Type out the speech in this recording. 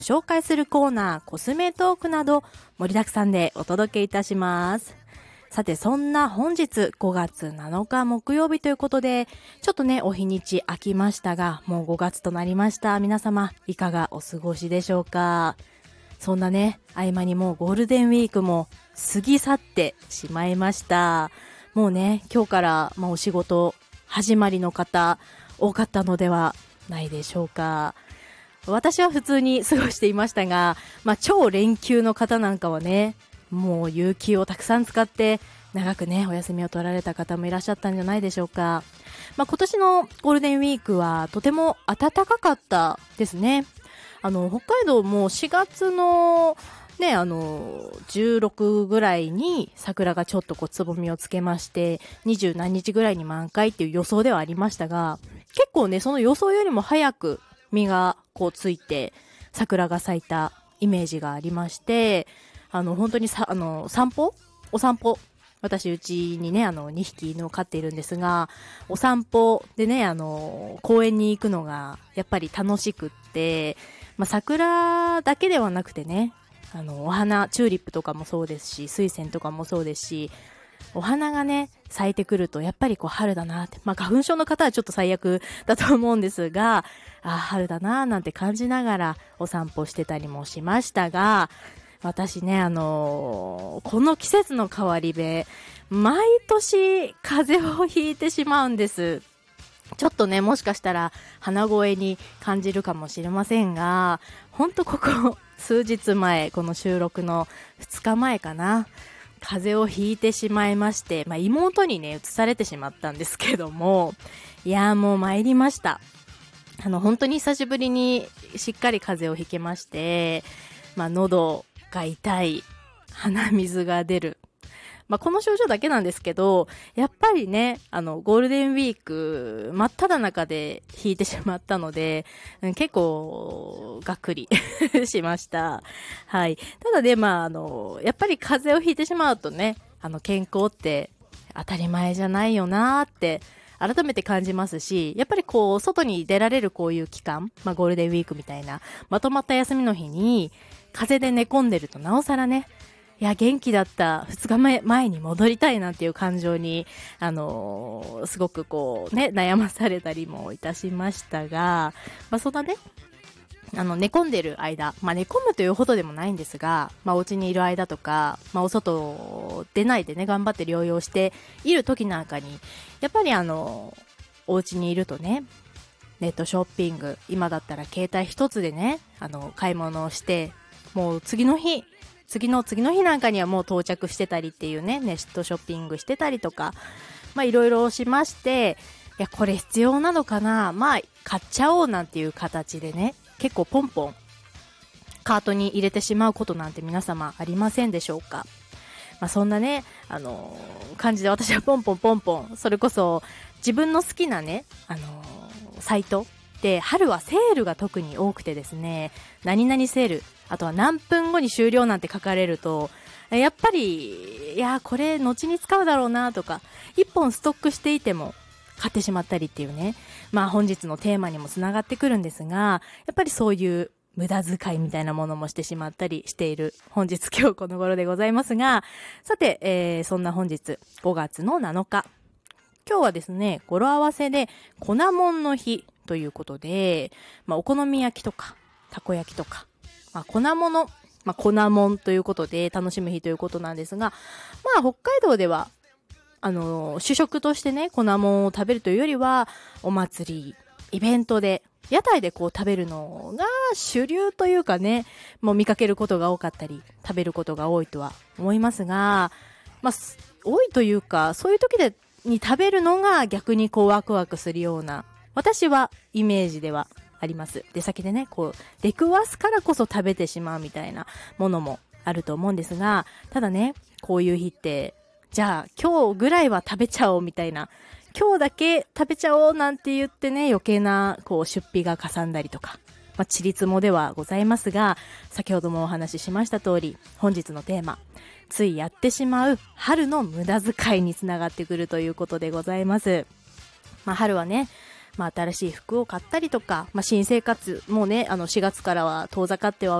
紹介するコーナー、コスメトークなど盛りだくさんでお届けいたします。さて、そんな本日5月7日木曜日ということで、ちょっとね、お日にち空きましたが、もう5月となりました。皆様、いかがお過ごしでしょうか。そんなね、合間にもうゴールデンウィークも過ぎ去ってしまいました。もうね、今日からお仕事始まりの方、多かったのではないでしょうか。私は普通に過ごしていましたが、超連休の方なんかはね、もう有給をたくさん使って長くね、お休みを取られた方もいらっしゃったんじゃないでしょうか。今年のゴールデンウィークはとても暖かかったですね。北海道も4月のね、16ぐらいに桜がちょっとつぼみをつけまして、20何日ぐらいに満開っていう予想ではありましたが、結構ね、その予想よりも早く実がついて桜が咲いたイメージがありまして、本当にお散歩私うちにね2匹犬を飼っているんですが、お散歩でね公園に行くのがやっぱり楽しくって、桜だけではなくてね、お花チューリップとかもそうですし、水仙とかもそうですし、お花がね咲いてくるとやっぱり春だなって、花粉症の方はちょっと最悪だと思うんですが、春だななんて感じながらお散歩してたりもしましたが、私ねこの季節の変わり目、毎年風邪をひいてしまうんです。ちょっとね、もしかしたら鼻声に感じるかもしれませんが、ほんとここ数日前、この収録の2日前かな、風邪をひいてしまいまして、妹にね、移されてしまったんですけども、いやーもう参りました。本当に久しぶりにしっかり風邪をひけまして、喉が痛い、鼻水が出る。この症状だけなんですけど、やっぱりね、ゴールデンウィーク、真っ只中で引いてしまったので、結構、がっくりしました。はい。ただね、やっぱり風邪をひいてしまうとね、健康って当たり前じゃないよなーって、改めて感じますし、やっぱり外に出られるこういう期間、ゴールデンウィークみたいな、まとまった休みの日に、風邪で寝込んでるとなおさらね、いや、元気だった2日前に戻りたいなっていう感情に、すごく悩まされたりもいたしましたが、そんなね、寝込んでる間、寝込むというほどでもないんですが、お家にいる間とか、お外出ないでね、頑張って療養している時なんかに、やっぱりお家にいるとね、ネットショッピング、今だったら携帯一つでね、買い物をして、もう次の日なんかにはもう到着してたりっていうね、ネットショッピングしてたりとか、いろいろしまして、いや、これ必要なのかな、買っちゃおうなんていう形でね、結構ポンポンカートに入れてしまうことなんて皆様ありませんでしょうか。そんなね、感じで私はポンポン、それこそ自分の好きなね、サイトで春はセールが特に多くてですね、何々セール、あとは何分後に終了なんて書かれると、やっぱり、いや、これ後に使うだろうなとか、一本ストックしていても買ってしまったりっていうね、本日のテーマにもつながってくるんですが、やっぱりそういう無駄遣いみたいなものもしてしまったりしている本日今日この頃でございますが、さて、そんな本日5月の7日、今日はですね、語呂合わせで粉もんの日ということで、お好み焼きとかたこ焼きとか、粉物、粉もんということで楽しむ日ということなんですが、北海道では主食としてね、粉もんを食べるというよりは、お祭り、イベントで、屋台で食べるのが主流というかね、もう見かけることが多かったり、食べることが多いとは思いますが、多いというか、そういう時に食べるのが逆にワクワクするような、私はイメージではあります。出先でね、出くわすからこそ食べてしまうみたいなものもあると思うんですが、ただね、こういう日って、じゃあ今日ぐらいは食べちゃおうみたいな、今日だけ食べちゃおうなんて言ってね、余計な出費がかさんだりとか、ちりつもではございますが、先ほどもお話ししました通り、本日のテーマ、ついやってしまう春の無駄遣いにつながってくるということでございます。春はね、 新しい服を買ったりとか、新生活もね、4月からは遠ざかっては